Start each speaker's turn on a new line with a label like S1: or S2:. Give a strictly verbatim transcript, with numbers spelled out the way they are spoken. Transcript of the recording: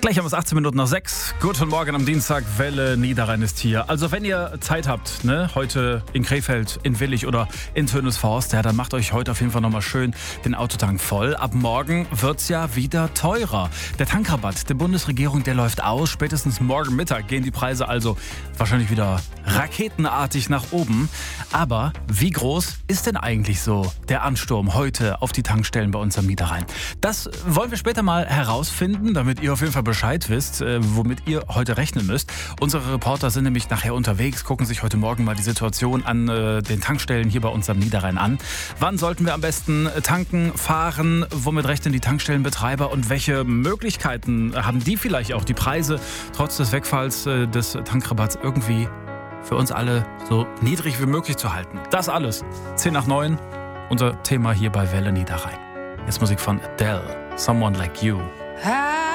S1: Gleich haben wir es achtzehn Minuten nach sechs. Guten Morgen am Dienstag, Welle Niederrhein ist hier. Also wenn ihr Zeit habt, ne, heute in Krefeld, in Willich oder in Tönisforst, ja, dann macht euch heute auf jeden Fall nochmal schön den Autotank voll. Ab morgen wird's ja wieder teurer. Der Tankrabatt der Bundesregierung, der läuft aus. Spätestens morgen Mittag gehen die Preise also wahrscheinlich wieder raketenartig nach oben. Aber wie groß ist denn eigentlich so der Ansturm heute auf die Tankstellen bei uns am Niederrhein? Das wollen wir später mal herausfinden, damit ihr auf jeden Fall Bescheid wisst, äh, womit ihr heute rechnen müsst. Unsere Reporter sind nämlich nachher unterwegs, gucken sich heute Morgen mal die Situation an äh, den Tankstellen hier bei uns am Niederrhein an. Wann sollten wir am besten tanken, fahren? Womit rechnen die Tankstellenbetreiber? Und welche Möglichkeiten haben die vielleicht auch, die Preise trotz des Wegfalls äh, des Tankrabatts irgendwie für uns alle so niedrig wie möglich zu halten? Das alles. zehn nach neun, unser Thema hier bei Welle Niederrhein. Jetzt Musik von Adele, Someone Like You.